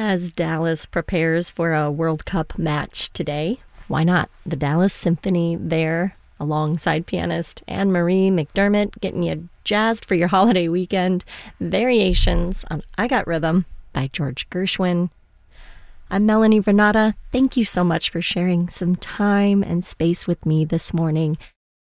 As Dallas prepares for a World Cup match today, why not? The Dallas Symphony there, alongside pianist Anne-Marie McDermott, getting you jazzed for your holiday weekend. Variations on I Got Rhythm by George Gershwin. I'm Melanie Vernata. Thank you so much for sharing some time and space with me this morning.